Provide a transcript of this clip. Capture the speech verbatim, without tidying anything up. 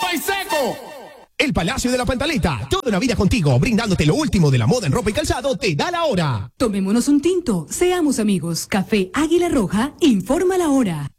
estoy seco. El Palacio de la Pantaleta, toda una vida contigo, brindándote lo último de la moda en ropa y calzado, te da la hora. Tomémonos un tinto, seamos amigos. Café Águila Roja, informa la hora.